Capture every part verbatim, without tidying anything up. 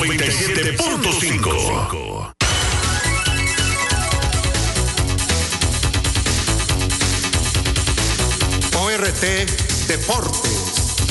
noventa y siete punto cinco. O R T Deportes.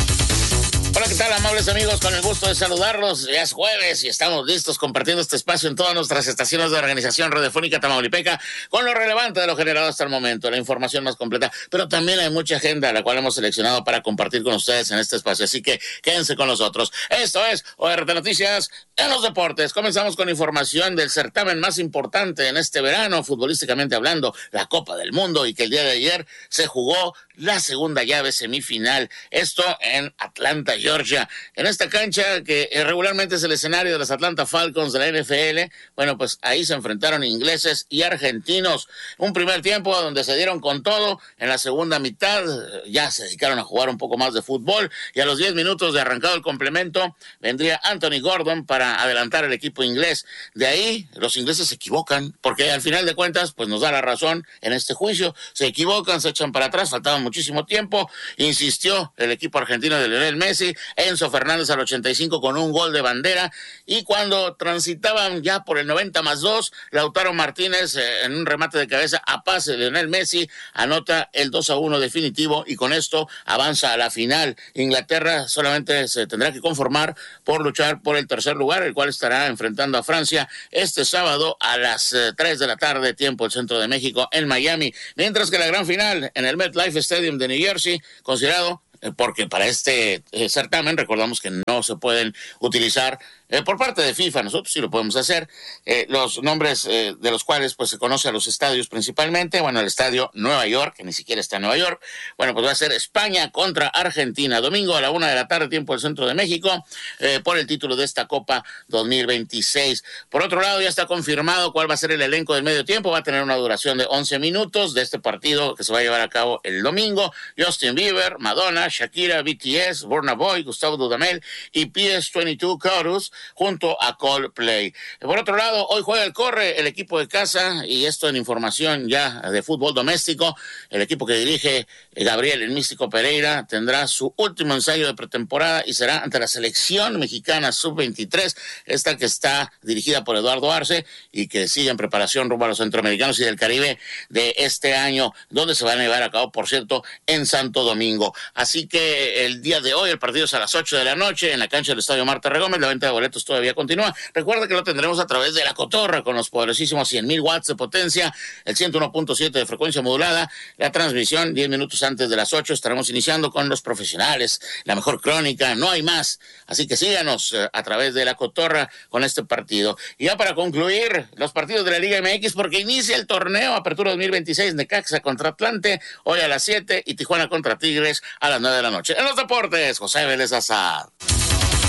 Hola, ¿qué tal, amables amigos? Con el gusto de saludarlos. Ya es jueves y estamos listos compartiendo este espacio en todas nuestras estaciones de Organización Radiofónica Tamaulipeca con lo relevante de lo generado hasta el momento, la información más completa, pero también hay mucha agenda la cual hemos seleccionado para compartir con ustedes en este espacio, así que quédense con nosotros. Esto es O R T Noticias en los deportes. Comenzamos con información del certamen más importante en este verano, futbolísticamente hablando, la Copa del Mundo, y que el día de ayer se jugó la segunda llave semifinal, esto en Atlanta, Georgia, en esta cancha que regularmente es el escenario de los Atlanta Falcons de la N F L. Bueno, pues ahí se enfrentaron ingleses y argentinos, un primer tiempo donde se dieron con todo. En la segunda mitad ya se dedicaron a jugar un poco más de fútbol, y a los diez minutos de arrancado el complemento vendría Anthony Gordon para adelantar el equipo inglés. De ahí los ingleses se equivocan, porque al final de cuentas pues nos da la razón en este juicio, se equivocan, se echan para atrás, faltaba muchísimo tiempo, insistió el equipo argentino de Lionel Messi, Enzo Fernández al ochenta y cinco con un gol de bandera, y cuando transitaban ya por el noventa más dos, Lautaro Martínez eh, en un remate de cabeza a pase de Lionel Messi anota el dos a uno definitivo, y con esto avanza a la final. Inglaterra solamente se tendrá que conformar por luchar por el tercer lugar, el cual estará enfrentando a Francia este sábado a las eh, tres de la tarde, tiempo del centro de México, en Miami, mientras que la gran final en el MetLife Stadium de New Jersey, considerado porque para este eh, certamen recordamos que no se pueden utilizar eh, por parte de FIFA, nosotros sí lo podemos hacer, eh, los nombres eh, de los cuales pues se conoce a los estadios principalmente. Bueno, el estadio Nueva York, que ni siquiera está en Nueva York, bueno, pues va a ser España contra Argentina, domingo a la una de la tarde, tiempo del centro de México, eh, por el título de esta Copa dos mil veintiséis. Por otro lado, ya está confirmado cuál va a ser el elenco del medio tiempo, va a tener una duración de once minutos de este partido que se va a llevar a cabo el domingo. Justin Bieber, Madonna, Shakira, B T S, Burna Boy, Gustavo Dudamel y P S veintidós Chorus junto a Coldplay. Por otro lado, hoy juega el Corre, el equipo de casa, y esto en información ya de fútbol doméstico. El equipo que dirige Gabriel el Místico Pereira tendrá su último ensayo de pretemporada y será ante la selección mexicana sub veintitrés, esta que está dirigida por Eduardo Arce y que sigue en preparación rumbo a los centroamericanos y del Caribe de este año, donde se van a llevar a cabo, por cierto, en Santo Domingo. Así que el día de hoy el partido es a las ocho de la noche en la cancha del Estadio Marta Regómez. La venta de boletos todavía continúa. Recuerda que lo tendremos a través de La Cotorra con los poderosísimos cien mil watts de potencia, el ciento uno punto siete de frecuencia modulada. La transmisión diez minutos antes de las ocho. Estaremos iniciando con los profesionales, la mejor crónica, no hay más. Así que síganos eh, a través de La Cotorra con este partido. Y ya para concluir, los partidos de la Liga M X, porque inicia el torneo Apertura dos mil veintiséis, Necaxa contra Atlante, hoy a las siete, y Tijuana contra Tigres a las nueve de la noche. En los deportes, José Vélez Azad.